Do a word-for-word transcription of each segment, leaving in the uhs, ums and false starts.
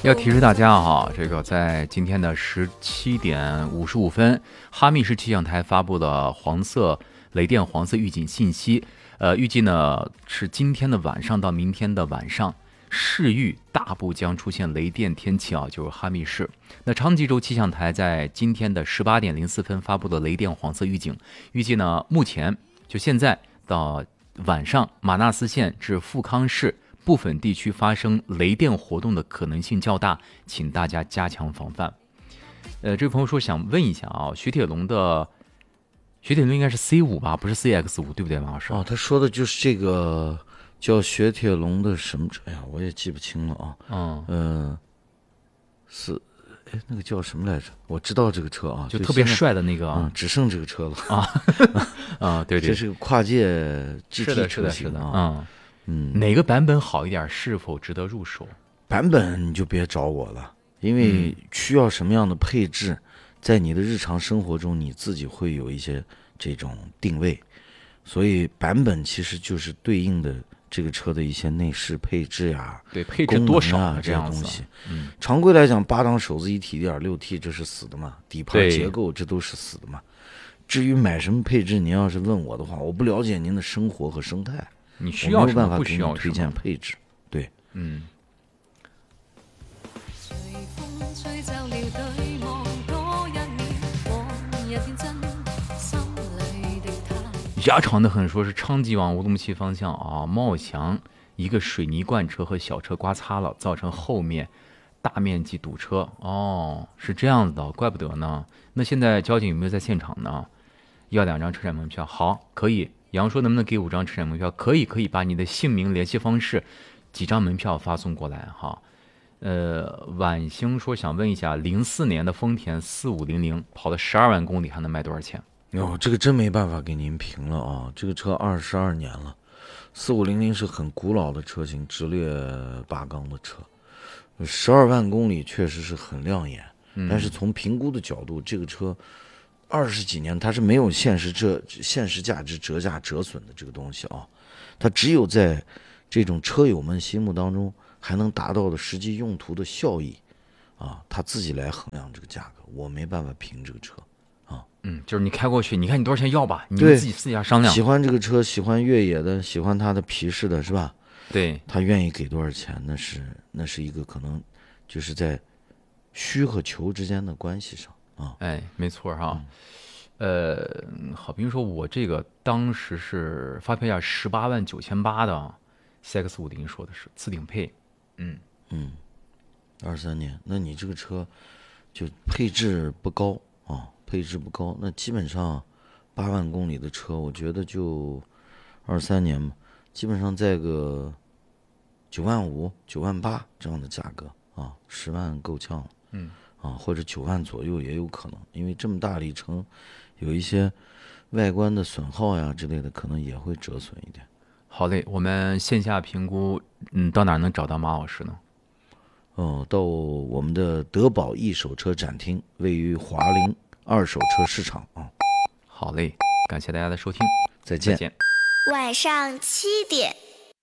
要提示大家哈，这个在今天的十七点五十五分，哈密市气象台发布了黄色雷电黄色预警信息。呃，预计呢是今天的晚上到明天的晚上，市域大部将出现雷电天气啊，就是哈密市。那昌吉州气象台在今天的十八点零四分发布了雷电黄色预警，预计呢目前就现在到晚上，马纳斯县至富康市部分地区发生雷电活动的可能性较大，请大家加强防范。呃，这位朋友说想问一下啊，雪铁龙的雪铁龙应该是 C 五 吧，不是 C X 五，对不对，王老师？ 哦，他说的就是这个叫雪铁龙的什么车呀？我也记不清了啊。 嗯， 呃，是，哎，那个叫什么来着？我知道这个车啊， 就特别帅的那个啊、嗯，只剩这个车了啊啊，对对， 这是个跨界 G T 车型啊。 嗯嗯， 哪个版本好一点？是否值得入手？ 版本你就别找我了，因为需要什么样的配置，嗯、在你的日常生活中你自己会有一些这种定位，所以版本其实就是对应的这个车的一些内饰配置呀、 对配置多少啊这样东西。 嗯， 常规来讲，八档手自一体 一点六 T 这是死的嘛，底盘结构这都是死的嘛。至于买什么配置，您要是问我的话，我不了解您的生活和生态。 你需要什么？ 我没有办法给你推荐配置。对， 嗯。牙长的很，说是昌吉往乌鲁木齐方向啊，茂祥一个水泥罐车和小车刮擦了，造成后面大面积堵车。哦，是这样子的，怪不得呢。那现在交警有没有在现场呢？要两张车展门票，好，可以。杨说能不能给五张车展门票？可以，可以把你的姓名、联系方式、几张门票发送过来哈。呃，晚星说想问一下，零四年的丰田四五零零跑了十二万公里，还能卖多少钱？ 哦，这个真没办法给您评了啊！这个车二十二年了，四五零零是很古老的车型，直列八缸的车，十二万公里确实是很亮眼。 嗯、 但是从评估的角度，这个车。二十几年，它是没有现实这现实价值折价折损的这个东西啊，它只有在这种车友们心目当中还能达到的实际用途的效益啊，他自己来衡量这个价格，我没办法评这个车啊。 嗯，就是你开过去，你看你多少钱要吧，你们自己私下商量。 喜欢这个车，喜欢越野的，喜欢它的皮实的，是吧？ 对，他愿意给多少钱，那是那是一个可能就是在需和求之间的关系上。啊， 哎，没错哈，嗯、呃，好，比如说我这个当时是发票价十八万九千八的 C X 五零，说的是次顶配，嗯嗯，二三年，那你这个车就配置不高啊，配置不高，那基本上八万公里的车，我觉得就二三年嘛，基本上在个九万五、九万八这样的价格啊，十万够呛了， 嗯。 啊，或者九万左右也有可能，因为这么大里程，有一些外观的损耗呀之类的，可能也会折损一点。 好嘞，我们线下评估，嗯，到哪能找到马老师呢？ 哦，到我们的德宝一手车展厅，位于华林二手车市场啊。 好嘞，感谢大家的收听， 再见。 再见。 晚上七点，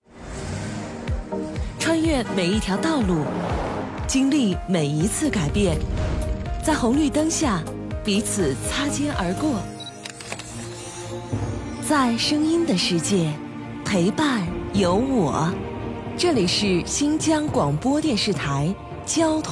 穿越每一条道路。经历每一次改变，在红绿灯下彼此擦肩而过，在声音的世界陪伴有我。这里是新疆广播电视台交通